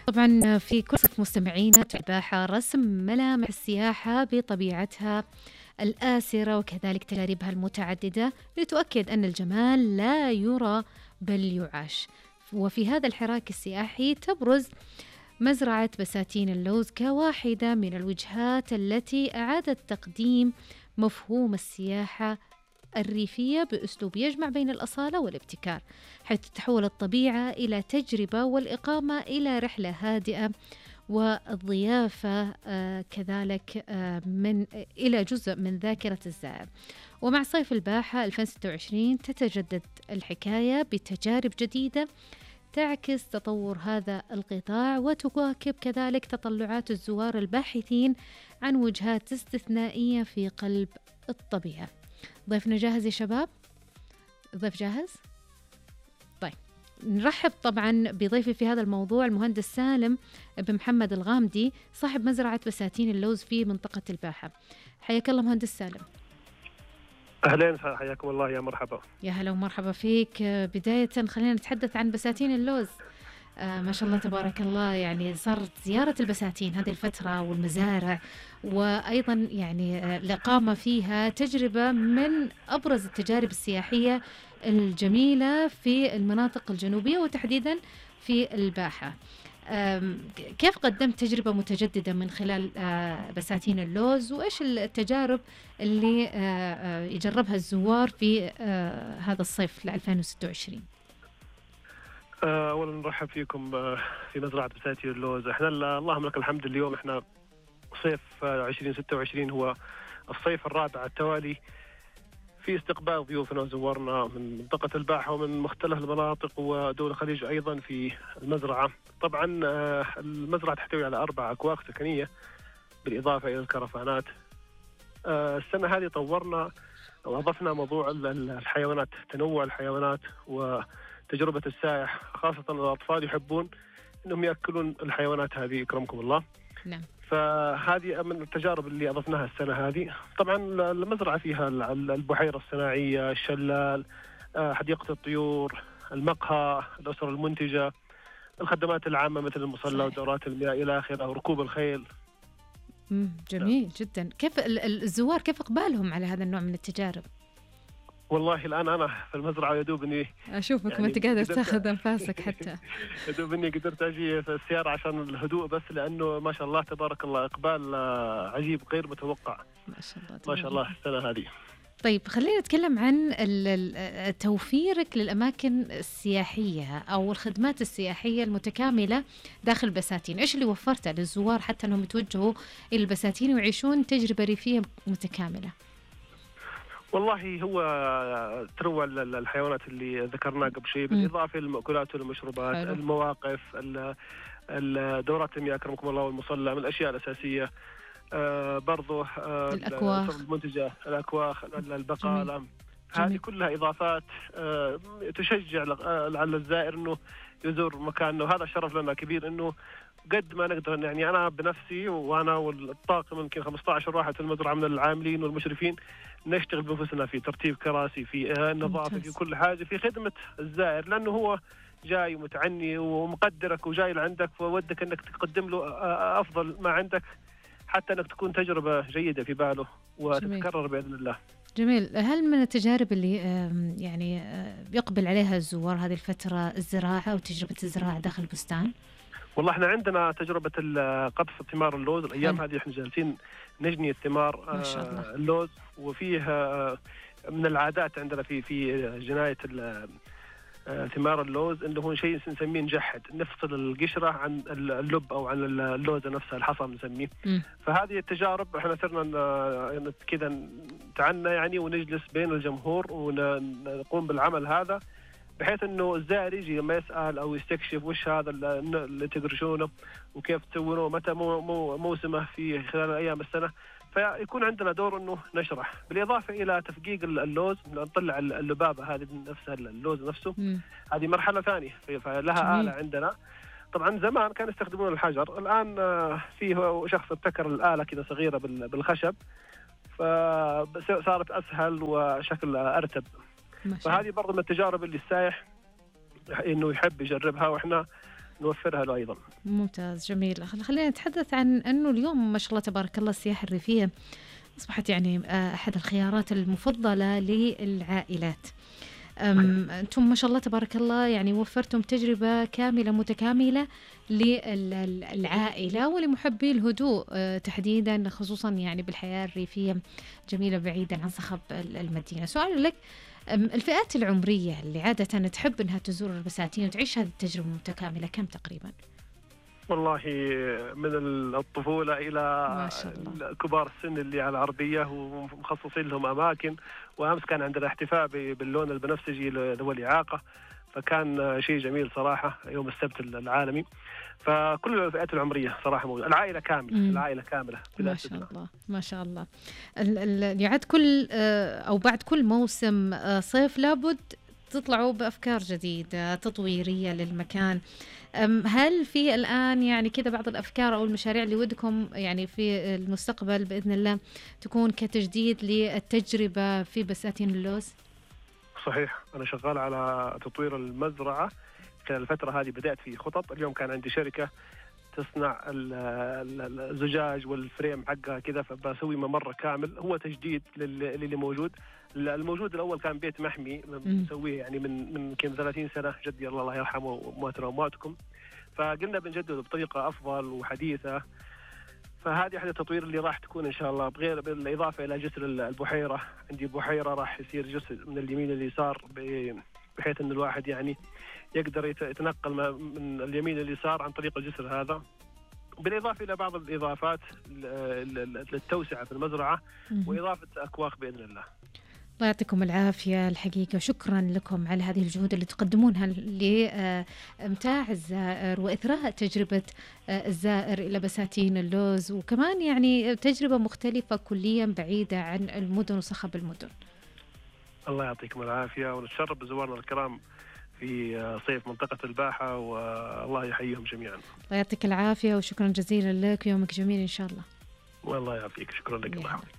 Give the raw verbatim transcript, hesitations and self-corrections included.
طبعا في كل صف مستمعينا الباحة رسم ملامح السياحة بطبيعتها الآسرة وكذلك تجاربها المتعددة لتؤكد أن الجمال لا يرى بل يعاش. وفي هذا الحراك السياحي تبرز مزرعة بساتين اللوز كواحدة من الوجهات التي أعادت تقديم مفهوم السياحة الريفية بأسلوب يجمع بين الأصالة والابتكار، حيث تتحول الطبيعة إلى تجربة والإقامة إلى رحلة هادئة، والضيافة آه كذلك آه من إلى جزء من ذاكرة الزائر. ومع صيف الباحة ألفين وستة وعشرين تتجدد الحكاية بتجارب جديدة تعكس تطور هذا القطاع وتواكب كذلك تطلعات الزوار الباحثين عن وجهات استثنائية في قلب الطبيعة. ضيفنا جاهز يا شباب؟ ضيف جاهز؟ طيب نرحب طبعا بضيفي في هذا الموضوع المهندس سالم بن محمد الغامدي صاحب مزرعة بساتين اللوز في منطقة الباحة. حياك الله مهندس سالم. أهلين، حياكم الله، يا مرحبا. يا هلا ومرحبا فيك. بداية خلينا نتحدث عن بساتين اللوز. آه ما شاء الله تبارك الله، يعني صارت زيارة البساتين هذه الفترة والمزارع، وأيضا يعني الإقامة فيها تجربة من أبرز التجارب السياحية الجميلة في المناطق الجنوبية وتحديدا في الباحة. كيف قدمت تجربة متجددة من خلال بساتين اللوز، وإيش التجارب اللي يجربها الزوار في هذا الصيف ل ألفين وستة وعشرين؟ أولا نرحب فيكم في مزرعة بساتين اللوز. احنا اللهم لك الحمد، اليوم احنا صيف ألفين وستة وعشرين هو الصيف الرابع التوالي في استقبال ضيوفنا وزوارنا من منطقة الباحة ومن مختلف المناطق ودول الخليج أيضا في المزرعة. طبعا المزرعة تحتوي على أربع أكواخ سكنية بالإضافة إلى الكرفانات. السنة هذه طورنا وأضفنا موضوع الحيوانات، تنوع الحيوانات وتجربة السائح، خاصة الأطفال يحبون أنهم يأكلون الحيوانات هذه أكرمكم الله. نعم. فهذه من التجارب اللي أضفناها السنة هذه. طبعا المزرعة فيها البحيرة الصناعية، الشلال، حديقة الطيور، المقهى، الأسر المنتجة، الخدمات العامة مثل المصلى ودورات المياه إلى آخره، وركوب الخيل. جميل جدا. كيف الزوار كيف إقبالهم على هذا النوع من التجارب؟ والله الآن أنا في المزرعة يدوب إني أشوفك يعني ما أنت قادر تاخذ أنفاسك حتى يدوب إني قدرت أجي في السيارة عشان الهدوء بس، لأنه ما شاء الله تبارك الله إقبال عجيب غير متوقع. ما شاء الله ما شاء الله السنة هذه. طيب خلينا نتكلم عن توفيرك للأماكن السياحية أو الخدمات السياحية المتكاملة داخل بساتين. إيش اللي وفرته للزوار حتى أنهم يتوجهوا إلى البساتين ويعيشون تجربة ريفية متكاملة؟ والله هو تروع الحيوانات اللي ذكرناه قبل شيء، بالإضافة للمأكولات والمشروبات، حلو. المواقف، الدورات المياه أكرمكم الله، والمصلى من الأشياء الأساسية. آه برضو آه الأكواخ المنتجة، الأكواخ، البقالة، هذه كلها إضافات آه تشجع على الزائر أنه يزور مكاننا، وهذا شرف لنا كبير أنه قد ما نقدر. يعني أنا بنفسي وأنا والطاقم يمكن خمسة عشر واحد في المزرعة من العاملين والمشرفين نشتغل بنفسنا في ترتيب كراسي، في النظافة، في كل حاجة، في خدمة الزائر، لأنه هو جاي متعني ومقدرك وجاي لعندك وودك أنك تقدم له أفضل ما عندك حتى أنك تكون تجربة جيدة في باله وتتكرر بإذن الله. جميل. هل من التجارب اللي يعني يقبل عليها الزوار هذه الفترة الزراعة وتجربة الزراعة داخل البستان؟ والله احنا عندنا تجربة قطف ثمار اللوز. الأيام هذه احنا جالسين نجني الثمار اللوز، وفيه من العادات عندنا في في جناية ثمار اللوز انه هو شيء نسميه نجحد، نفصل القشرة عن اللب او عن اللوزة نفسها، الحصى نسميه. فهذه التجارب احنا صرنا كذا نتعنى يعني ونجلس بين الجمهور ونقوم بالعمل هذا، بحيث انه الزائر يجي لما يسال او يستكشف وش هذا اللي تقرشونه وكيف تسوونه، متى مو مو موسمه في خلال ايام السنه، فيكون عندنا دور انه نشرح، بالاضافه الى تفقيق اللوز، نطلع اللبابه هذه نفسها، اللوز نفسه. م. هذه مرحله ثانيه، فلها آلة عندنا. طبعا زمان كانوا يستخدمون الحجر، الان فيه شخص ابتكر الآلة كذا صغيره بالخشب، فصارت اسهل وشكل ارتب. فهذه برضه من التجارب اللي السائح انه يحب يجربها، واحنا نوفرها له أيضا. ممتاز، جميل. خلينا نتحدث عن أنه اليوم ما شاء الله تبارك الله السياحة الريفية أصبحت يعني أحد الخيارات المفضلة للعائلات. أنتم ما شاء الله تبارك الله يعني وفرتم تجربة كاملة متكاملة للعائلة ولمحبي الهدوء تحديدا، خصوصا يعني بالحياة الريفية جميلة بعيدا عن صخب المدينة. سؤال لك، الفئات العمرية اللي عادة تحب أنها تزور البساتين وتعيش هذه التجربة المتكاملة كم تقريبا؟ والله من الطفولة إلى كبار السن اللي على العربية ومخصصين لهم أماكن. وأمس كان عندنا احتفاء باللون البنفسجي ذوي الإعاقة، فكان شيء جميل صراحة يوم السبت العالمي. فكل الفئات العمرية صراحة موجودة، العائلة كاملة. مم. العائلة كاملة ما شاء الله ما شاء الله. يعد كل أو بعد كل موسم صيف لابد تطلعوا بأفكار جديدة تطويرية للمكان. هل في الآن يعني كذا بعض الأفكار أو المشاريع اللي ودكم يعني في المستقبل بإذن الله تكون كتجديد للتجربة في بساتين اللوز؟ صحيح، أنا شغال على تطوير المزرعة خلال الفترة هذه. بدأت في خطط. اليوم كان عندي شركة تصنع الزجاج والفريم حقها كذا، فبسوي ممر كامل هو تجديد للي موجود. الموجود الأول كان بيت محمي مسويه يعني من من يمكن ثلاثين سنة، جدي الله يرحمه ومواتنا ومواتكم، فقلنا بنجدده بطريقة أفضل وحديثة. فهذه أحد التطوير اللي راح تكون إن شاء الله، بغير بالإضافة إلى جسر البحيرة. عندي بحيرة راح يصير جسر من اليمين لليسار، بحيث أن الواحد يعني يقدر يتنقل من اليمين لليسار عن طريق الجسر هذا، بالإضافة إلى بعض الإضافات للتوسعة في المزرعة وإضافة أكواخ بإذن الله. الله يعطيكم العافية الحقيقة، وشكرا لكم على هذه الجهود اللي تقدمونها لإمتاع الزائر وإثراء تجربة الزائر إلى بساتين اللوز، وكمان يعني تجربة مختلفة كليا بعيدة عن المدن وصخب المدن. الله يعطيكم العافية، ونتشرف بزوارنا الكرام في صيف منطقة الباحة، والله يحييهم جميعا. الله يعطيك العافية وشكرا جزيلا لك، يومك جميل إن شاء الله. والله يعافيك، شكرا لك. الله يحفظك.